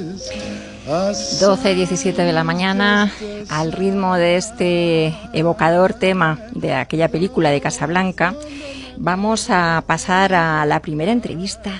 12:17 de la mañana, al ritmo de este evocador tema de aquella película de Casablanca, vamos a pasar a la primera entrevista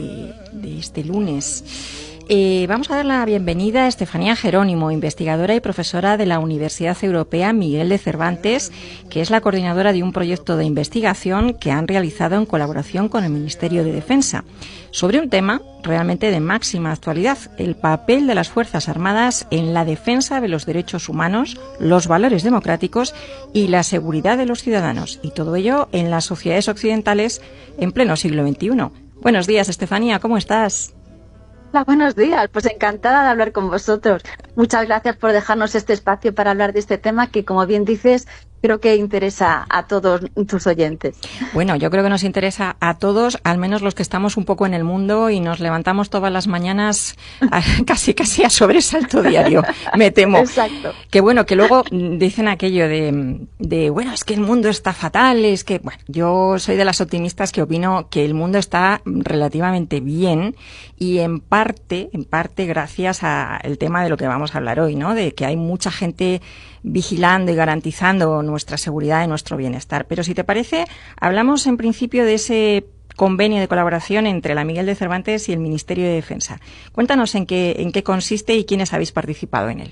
de este lunes. Vamos a dar la bienvenida a Estefanía Jerónimo, investigadora y profesora de la Universidad Europea Miguel de Cervantes, que es la coordinadora de un proyecto de investigación que han realizado en colaboración con el Ministerio de Defensa, sobre un tema realmente de máxima actualidad: el papel de las Fuerzas Armadas en la defensa de los derechos humanos, los valores democráticos y la seguridad de los ciudadanos, y todo ello en las sociedades occidentales en pleno siglo XXI. Buenos días, Estefanía, ¿cómo estás? Hola, buenos días. Pues encantada de hablar con vosotros. Muchas gracias por dejarnos este espacio para hablar de este tema que, como bien dices, creo que interesa a todos tus oyentes. Bueno, yo creo que nos interesa a todos, al menos los que estamos un poco en el mundo y nos levantamos todas las mañanas casi a sobresalto diario, me temo. Exacto. Que bueno, que luego dicen aquello de bueno, es que el mundo está fatal, es que, bueno, yo soy de las optimistas que opino que el mundo está relativamente bien y en parte gracias al tema de lo que vamos a hablar hoy, ¿no? De que hay mucha gente vigilando y garantizando nuestra seguridad y nuestro bienestar. Pero si te parece, hablamos en principio de ese convenio de colaboración entre la Miguel de Cervantes y el Ministerio de Defensa. Cuéntanos en qué consiste y quiénes habéis participado en él.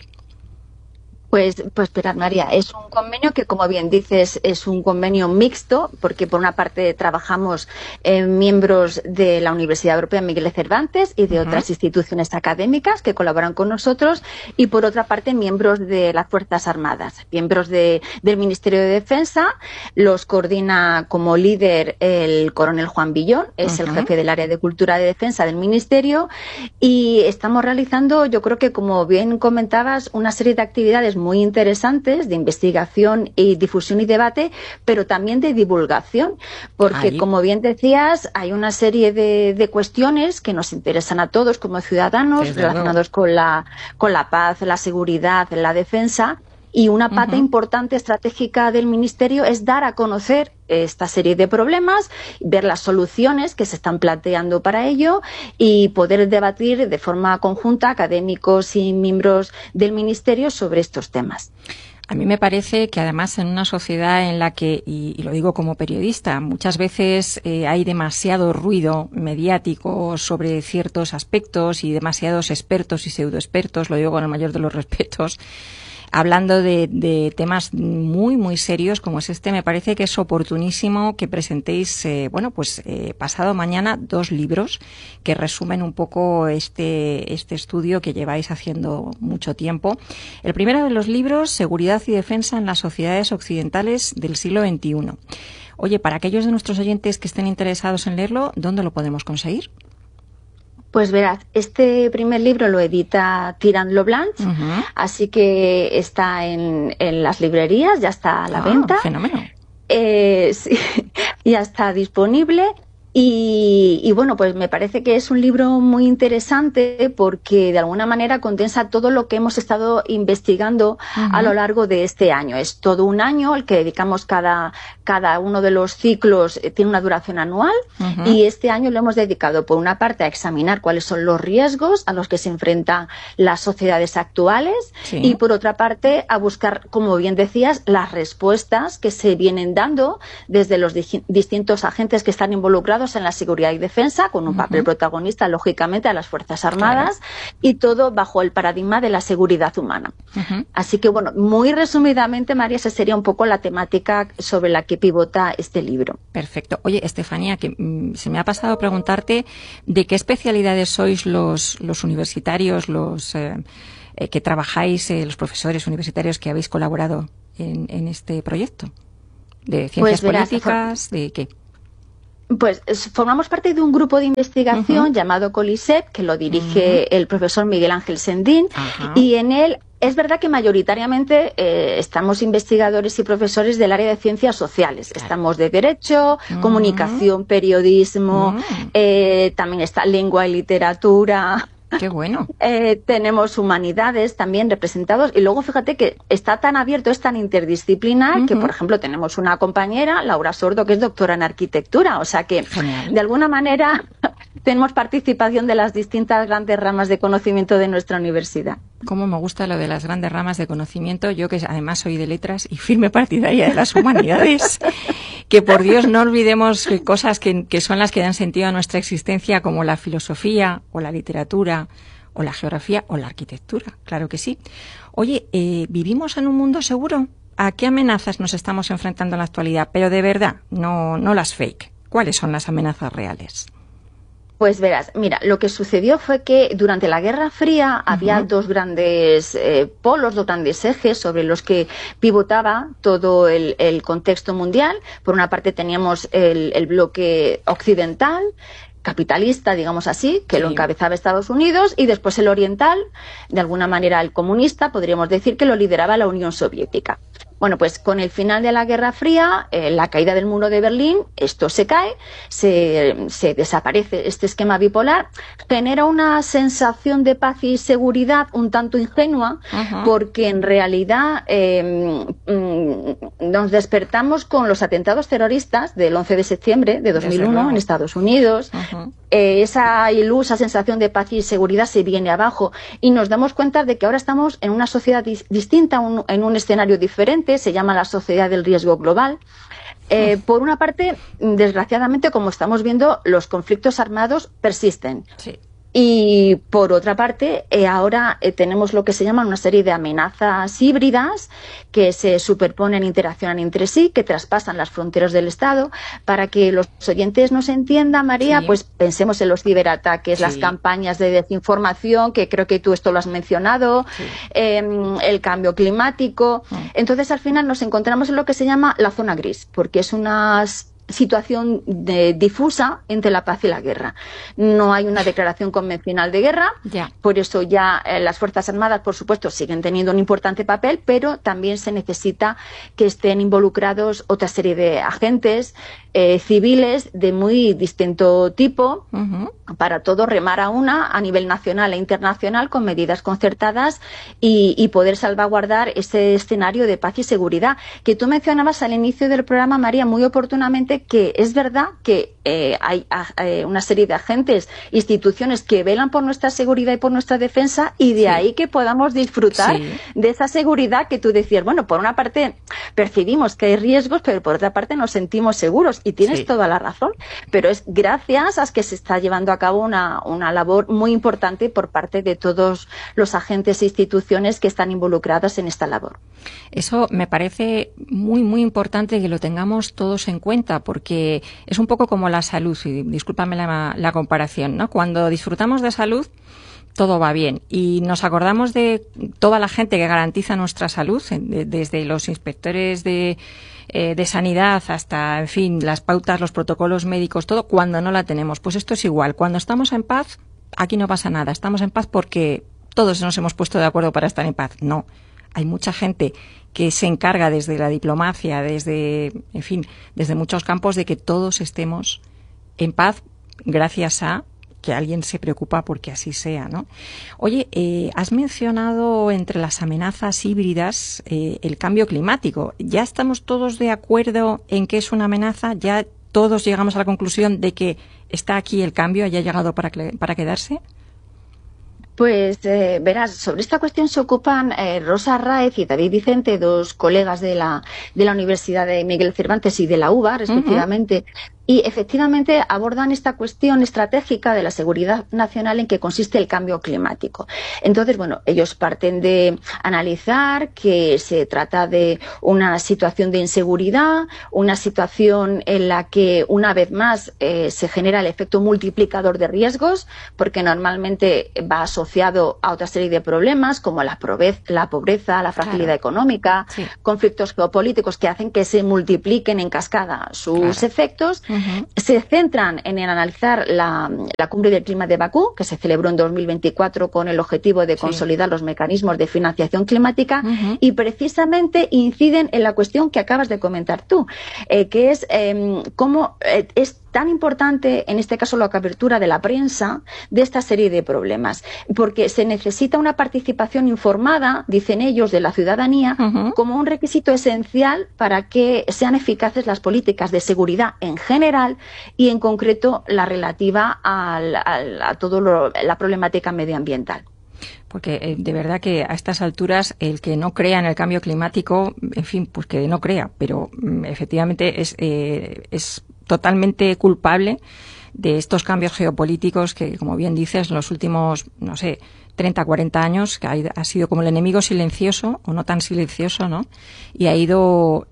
Pues esperad, María, es un convenio que, como bien dices, es un convenio mixto, porque por una parte trabajamos miembros de la Universidad Europea Miguel de Cervantes y de otras instituciones académicas que colaboran con nosotros, y por otra parte miembros de las Fuerzas Armadas, miembros del Ministerio de Defensa. Los coordina como líder el coronel Juan Villón, es el jefe del área de cultura de defensa del Ministerio, y estamos realizando, yo creo que, como bien comentabas, una serie de actividades muy interesantes de investigación y difusión y debate, pero también de divulgación, porque como bien decías, hay una serie de cuestiones que nos interesan a todos como ciudadanos, relacionados con la paz, la seguridad, la defensa. Y una pata importante estratégica del Ministerio es dar a conocer esta serie de problemas, ver las soluciones que se están planteando para ello y poder debatir de forma conjunta académicos y miembros del Ministerio sobre estos temas. A mí me parece que además en una sociedad en la que, y lo digo como periodista, muchas veces hay demasiado ruido mediático sobre ciertos aspectos y demasiados expertos y pseudoexpertos, lo digo con el mayor de los respetos, hablando de temas muy, muy serios como es este. Me parece que es oportunísimo que presentéis, pasado mañana, 2 libros que resumen un poco este estudio que lleváis haciendo mucho tiempo. El primero de los libros, Seguridad y Defensa en las sociedades occidentales del siglo XXI. Oye, para aquellos de nuestros oyentes que estén interesados en leerlo, ¿dónde lo podemos conseguir? Pues verás, este primer libro lo edita Tirant lo Blanc, así que está en las librerías, ya está a la venta. Fenómeno. Sí, ya está disponible. Y bueno, pues me parece que es un libro muy interesante porque de alguna manera condensa todo lo que hemos estado investigando a lo largo de este año. Es todo un año al que dedicamos cada uno de los ciclos, tiene una duración anual, y este año lo hemos dedicado por una parte a examinar cuáles son los riesgos a los que se enfrentan las sociedades actuales y por otra parte a buscar, como bien decías, las respuestas que se vienen dando desde los distintos agentes que están involucrados en la seguridad y defensa, con un papel protagonista, lógicamente, a las Fuerzas Armadas, y todo bajo el paradigma de la seguridad humana. Así que, bueno, muy resumidamente, María, esa sería un poco la temática sobre la que pivota este libro. Perfecto. Oye, Estefanía, que se me ha pasado preguntarte de qué especialidades sois los universitarios, que trabajáis, los profesores universitarios que habéis colaborado en este proyecto. ¿De ciencias políticas? ¿De qué? Pues formamos parte de un grupo de investigación llamado COLISEP, que lo dirige el profesor Miguel Ángel Sendín, y en él es verdad que mayoritariamente estamos investigadores y profesores del área de ciencias sociales. Estamos de Derecho, Comunicación, Periodismo, también está Lengua y Literatura. Qué bueno. Tenemos humanidades también representados, y luego fíjate que está tan abierto, es tan interdisciplinar que, por ejemplo, tenemos una compañera, Laura Sordo, que es doctora en arquitectura, o sea que de alguna manera tenemos participación de las distintas grandes ramas de conocimiento de nuestra universidad. Cómo me gusta lo de las grandes ramas de conocimiento, yo que además soy de letras y firme partidaria de las humanidades, que por Dios no olvidemos cosas que son las que dan sentido a nuestra existencia, como la filosofía o la literatura o la geografía o la arquitectura, claro que sí. Oye, ¿vivimos en un mundo seguro? ¿A qué amenazas nos estamos enfrentando en la actualidad? Pero de verdad, no las fake. ¿Cuáles son las amenazas reales? Pues verás, mira, lo que sucedió fue que durante la Guerra Fría había dos grandes polos, dos grandes ejes sobre los que pivotaba todo el contexto mundial. Por una parte teníamos el bloque occidental, capitalista, digamos así, que lo encabezaba Estados Unidos, y después el oriental, de alguna manera el comunista, podríamos decir que lo lideraba la Unión Soviética. Bueno, pues con el final de la Guerra Fría, la caída del muro de Berlín, esto se cae, se desaparece este esquema bipolar, genera una sensación de paz y seguridad un tanto ingenua, porque en realidad nos despertamos con los atentados terroristas del 11 de septiembre de 2001 en Estados Unidos. Esa ilusa sensación de paz y seguridad se viene abajo y nos damos cuenta de que ahora estamos en una sociedad distinta, en un escenario diferente. Se llama la sociedad del riesgo global. Por una parte, desgraciadamente, como estamos viendo, los conflictos armados persisten. Sí. Y por otra parte, ahora tenemos lo que se llama una serie de amenazas híbridas que se superponen e interaccionan entre sí, que traspasan las fronteras del Estado. Para que los oyentes nos entiendan, María, pues pensemos en los ciberataques, las campañas de desinformación, que creo que tú esto lo has mencionado, el cambio climático. Entonces, al final nos encontramos en lo que se llama la zona gris, porque es una situación difusa entre la paz y la guerra. No hay una declaración convencional de guerra, por eso ya las Fuerzas Armadas, por supuesto, siguen teniendo un importante papel, pero también se necesita que estén involucrados otra serie de agentes civiles de muy distinto tipo, para todo remar a una a nivel nacional e internacional con medidas concertadas y poder salvaguardar ese escenario de paz y seguridad que tú mencionabas al inicio del programa, María, muy oportunamente, que es verdad que hay una serie de agentes, instituciones que velan por nuestra seguridad y por nuestra defensa, y de ahí que podamos disfrutar de esa seguridad que tú decías. Bueno, por una parte percibimos que hay riesgos, pero por otra parte nos sentimos seguros, y tienes toda la razón, pero es gracias a que se está llevando a cabo una labor muy importante por parte de todos los agentes e instituciones que están involucradas en esta labor. Eso me parece muy, muy importante que lo tengamos todos en cuenta, porque es un poco como la salud, y discúlpame la comparación, ¿no? Cuando disfrutamos de salud, todo va bien, y nos acordamos de toda la gente que garantiza nuestra salud, desde los inspectores de sanidad hasta, en fin, las pautas, los protocolos médicos, todo, cuando no la tenemos. Pues esto es igual. Cuando estamos en paz, aquí no pasa nada. Estamos en paz porque todos nos hemos puesto de acuerdo para estar en paz. No. Hay mucha gente que se encarga desde la diplomacia, desde muchos campos, de que todos estemos en paz gracias a que alguien se preocupa porque así sea, ¿no? Oye, has mencionado entre las amenazas híbridas el cambio climático. ¿Ya estamos todos de acuerdo en que es una amenaza? ¿Ya todos llegamos a la conclusión de que está aquí el cambio, haya llegado para quedarse? Pues verás, sobre esta cuestión se ocupan Rosa Raez y David Vicente, dos colegas de la Universidad de Miguel Cervantes y de la UBA, respectivamente, y efectivamente abordan esta cuestión estratégica de la seguridad nacional en que consiste el cambio climático. Entonces, bueno, ellos parten de analizar que se trata de una situación de inseguridad, una situación en la que una vez más se genera el efecto multiplicador de riesgos, porque normalmente va asociado a otra serie de problemas como la pobreza, la fragilidad económica, conflictos geopolíticos que hacen que se multipliquen en cascada sus efectos. Se centran en analizar la cumbre del clima de Bakú, que se celebró en 2024 con el objetivo de consolidar los mecanismos de financiación climática, y precisamente inciden en la cuestión que acabas de comentar tú, que es cómo es tan importante, en este caso, la cobertura de la prensa de esta serie de problemas, porque se necesita una participación informada, dicen ellos, de la ciudadanía, como un requisito esencial para que sean eficaces las políticas de seguridad en general y, en concreto, la relativa a toda la problemática medioambiental. Porque de verdad que a estas alturas el que no crea en el cambio climático, en fin, pues que no crea, pero efectivamente es totalmente culpable de estos cambios geopolíticos que, como bien dices, en los últimos, no sé, 30, 40 años, que ha sido como el enemigo silencioso, o no tan silencioso, ¿no? Y ha ido,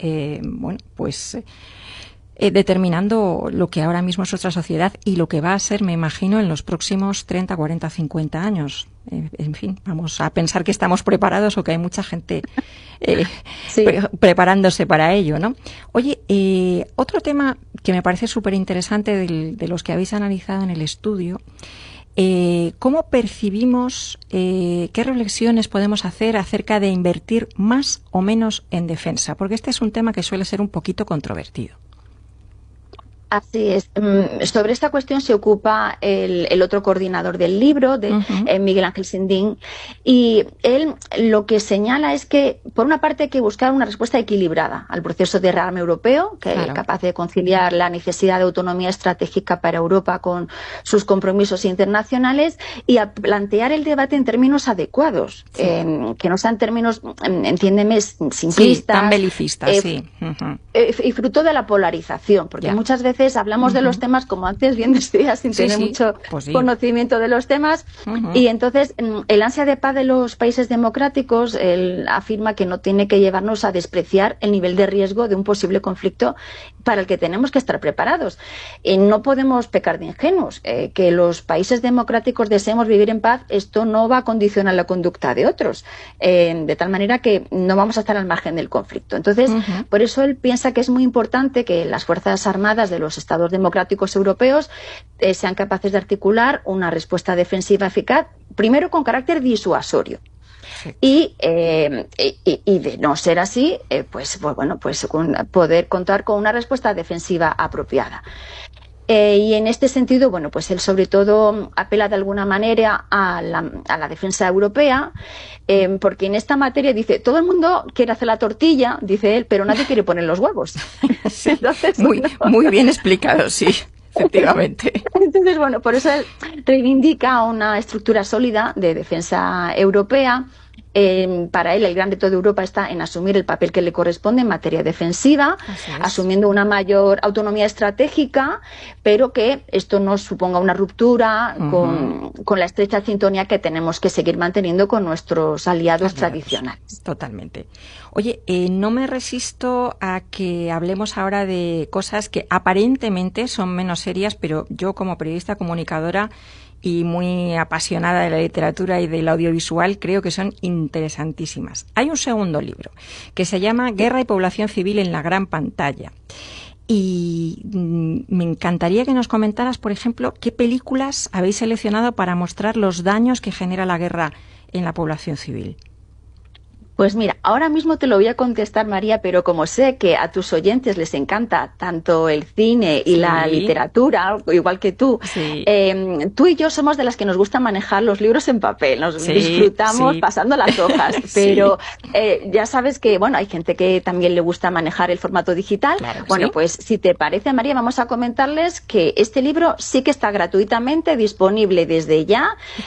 determinando lo que ahora mismo es nuestra sociedad y lo que va a ser, me imagino, en los próximos 30, 40, 50 años. En fin, vamos a pensar que estamos preparados o que hay mucha gente preparándose para ello, ¿no? Oye, otro tema que me parece súper interesante de los que habéis analizado en el estudio, ¿cómo percibimos, qué reflexiones podemos hacer acerca de invertir más o menos en defensa? Porque este es un tema que suele ser un poquito controvertido. Así es. Sobre esta cuestión se ocupa el otro coordinador del libro, Miguel Ángel Sindín, y él lo que señala es que, por una parte, hay que buscar una respuesta equilibrada al proceso de rearme europeo, que es capaz de conciliar la necesidad de autonomía estratégica para Europa con sus compromisos internacionales y a plantear el debate en términos adecuados, que no sean términos, entiéndeme, simplistas. Sí, tan belicistas, y fruto de la polarización, porque muchas veces hablamos de los temas, como antes bien decía, sin tener mucho conocimiento de los temas, y entonces el ansia de paz de los países democráticos, él afirma que no tiene que llevarnos a despreciar el nivel de riesgo de un posible conflicto para el que tenemos que estar preparados. No podemos pecar de ingenuos. Que los países democráticos deseemos vivir en paz, esto no va a condicionar la conducta de otros, de tal manera que no vamos a estar al margen del conflicto. Entonces, por eso él piensa que es muy importante que las Fuerzas Armadas de los Estados democráticos europeos sean capaces de articular una respuesta defensiva eficaz, primero con carácter disuasorio. Y de no ser así, pues poder contar con una respuesta defensiva apropiada. Y en este sentido, pues él sobre todo apela de alguna manera a la defensa europea, porque en esta materia dice, todo el mundo quiere hacer la tortilla, dice él, pero nadie quiere poner los huevos. Sí, entonces, muy bien explicado, sí. Efectivamente. Entonces, por eso él reivindica una estructura sólida de defensa europea. Para él, el gran reto de Europa está en asumir el papel que le corresponde en materia defensiva, asumiendo una mayor autonomía estratégica, pero que esto no suponga una ruptura con la estrecha sintonía que tenemos que seguir manteniendo con nuestros aliados tradicionales. Totalmente. Oye, no me resisto a que hablemos ahora de cosas que aparentemente son menos serias, pero yo, como periodista comunicadora y muy apasionada de la literatura y del audiovisual, creo que son interesantísimas. Hay un segundo libro que se llama Guerra y población civil en la gran pantalla. Y me encantaría que nos comentaras, por ejemplo, qué películas habéis seleccionado para mostrar los daños que genera la guerra en la población civil. Pues mira, ahora mismo te lo voy a contestar, María, pero como sé que a tus oyentes les encanta tanto el cine y la literatura, igual que tú, tú y yo somos de las que nos gusta manejar los libros en papel, nos disfrutamos pasando las hojas, pero ya sabes que, hay gente que también le gusta manejar el formato digital. Claro, pues si te parece, María, vamos a comentarles que este libro sí que está gratuitamente disponible desde ya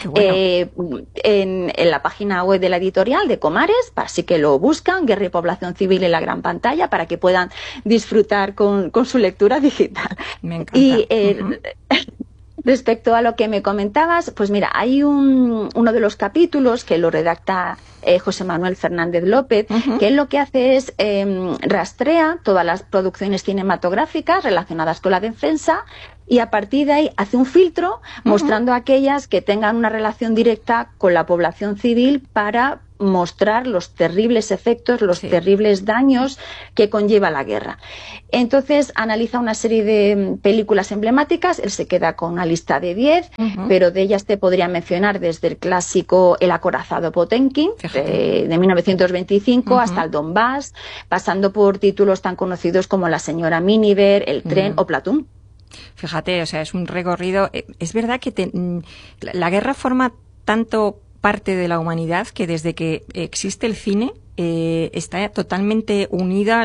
en la página web de la editorial de Comares. Así que lo buscan, Guerra y población civil en la gran pantalla, para que puedan disfrutar con su lectura digital. Me encanta. Y respecto a lo que me comentabas, pues mira, hay uno de los capítulos que lo redacta José Manuel Fernández López, que él lo que hace es rastrea todas las producciones cinematográficas relacionadas con la defensa y a partir de ahí hace un filtro mostrando aquellas que tengan una relación directa con la población civil para mostrar los terribles efectos, los terribles daños que conlleva la guerra. Entonces analiza una serie de películas emblemáticas, él se queda con una lista de 10, pero de ellas te podría mencionar desde el clásico El acorazado Potemkin, de 1925, hasta el Donbass, pasando por títulos tan conocidos como La señora Miniver, El tren o Platón. Fíjate, o sea, es un recorrido. Es verdad que la guerra forma tanto parte de la humanidad que desde que existe el cine está totalmente unida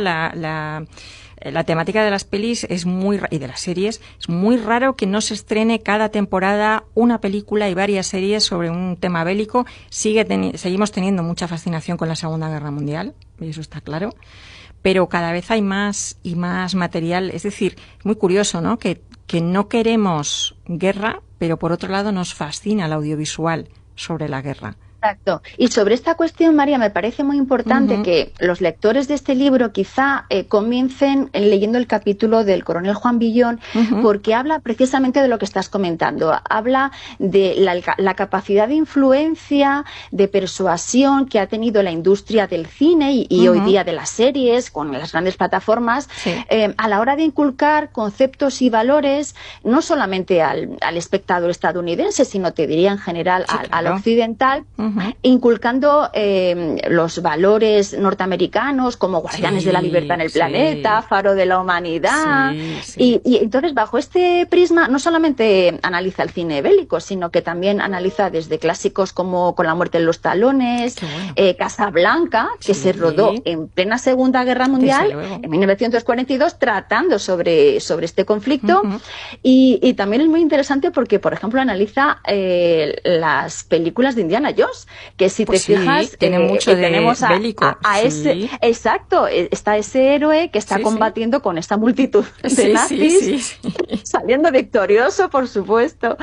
la temática de las pelis y de las series. Es muy raro que no se estrene cada temporada una película y varias series sobre un tema bélico. Seguimos teniendo mucha fascinación con la Segunda Guerra Mundial, y eso está claro. Pero cada vez hay más y más material. Es decir, es muy curioso, ¿no? Que no queremos guerra, pero por otro lado nos fascina el audiovisual sobre la guerra. Exacto. Y sobre esta cuestión, María, me parece muy importante que los lectores de este libro quizá comiencen leyendo el capítulo del coronel Juan Villón, porque habla precisamente de lo que estás comentando. Habla de la capacidad de influencia, de persuasión que ha tenido la industria del cine y hoy día de las series, con las grandes plataformas, a la hora de inculcar conceptos y valores, no solamente al espectador estadounidense, sino te diría en general al occidental, inculcando los valores norteamericanos como guardianes de la libertad en el planeta, faro de la humanidad. Y entonces, bajo este prisma, no solamente analiza el cine bélico, sino que también analiza desde clásicos como Con la muerte en los talones, Casablanca, que se rodó en plena Segunda Guerra Mundial, en 1942, tratando sobre este conflicto. Y también es muy interesante porque, por ejemplo, analiza las películas de Indiana Jones, que si te fijas, tiene mucho de tenemos bélico. Ese, exacto, está ese héroe que está combatiendo con esta multitud de nazis, saliendo victorioso, por supuesto.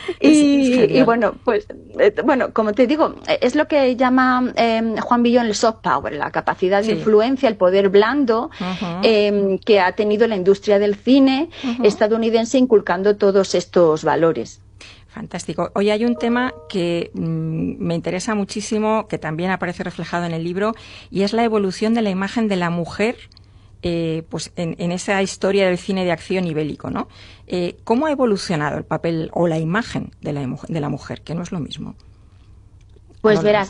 Y bueno, pues, como te digo, es lo que llama Juan Villón el soft power, la capacidad de influencia, el poder blando que ha tenido la industria del cine estadounidense inculcando todos estos valores. Fantástico. Hoy hay un tema que me interesa muchísimo, que también aparece reflejado en el libro, y es la evolución de la imagen de la mujer pues en esa historia del cine de acción y bélico, ¿no? ¿Cómo ha evolucionado el papel o la imagen de la mujer, que no es lo mismo? Pues verás,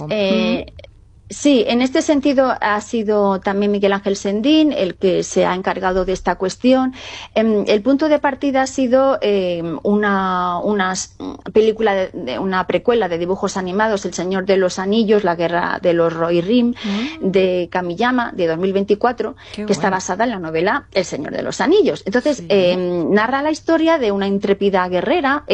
sí, en este sentido ha sido también Miguel Ángel Sendín el que se ha encargado de esta cuestión. El punto de partida ha sido una película, una precuela de dibujos animados, El Señor de los Anillos, la guerra de los Rohirrim, de Kamiyama, de 2024, que está basada en la novela El Señor de los Anillos. Entonces, narra la historia de una intrépida guerrera,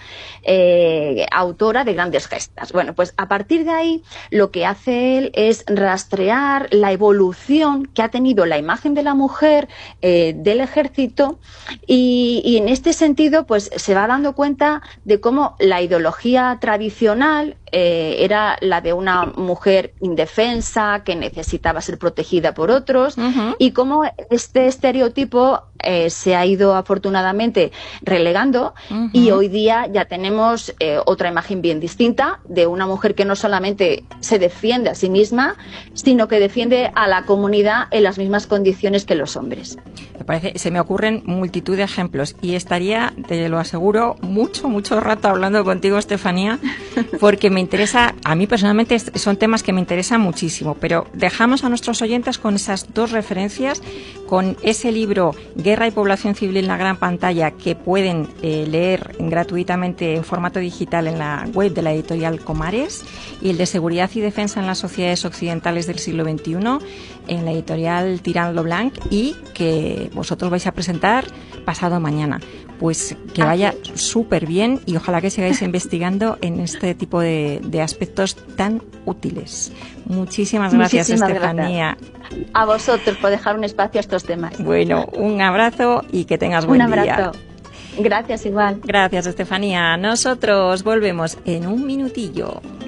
autora de grandes gestas. Bueno, pues a partir de ahí, lo que hace él es rastrear la evolución que ha tenido la imagen de la mujer del ejército y en este sentido pues se va dando cuenta de cómo la ideología tradicional era la de una mujer indefensa que necesitaba ser protegida por otros y cómo este estereotipo se ha ido afortunadamente relegando y hoy día ya tenemos otra imagen bien distinta de una mujer que no solamente se defiende a sí misma, sino que defiende a la comunidad en las mismas condiciones que los hombres. Se me ocurren multitud de ejemplos y estaría, te lo aseguro, mucho rato hablando contigo, Estefanía, porque me interesa, a mí personalmente son temas que me interesan muchísimo, pero dejamos a nuestros oyentes con esas dos referencias, con ese libro Guerra y población civil en la gran pantalla, que pueden leer gratuitamente en formato digital en la web de la editorial Comares, y el de Seguridad y Defensa en las sociedades occidentales del siglo XXI en la editorial Tirant lo Blanc, y que vosotros vais a presentar pasado mañana. Pues que vaya súper bien y ojalá que sigáis investigando en este tipo de aspectos tan útiles. Muchísimas gracias, Estefanía. Gracias a vosotros por dejar un espacio a estos temas. Bueno, un abrazo y que tengas buen día. Un abrazo. Gracias, igual. Gracias, Estefanía. Nosotros volvemos en un minutillo.